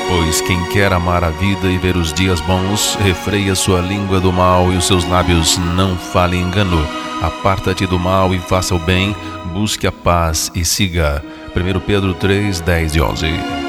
Pois quem quer amar a vida e ver os dias bons, refreia sua língua do mal e os seus lábios não falem engano. Aparta-te do mal e faça o bem, busque a paz e siga. 1 Pedro 3, 10 e 11.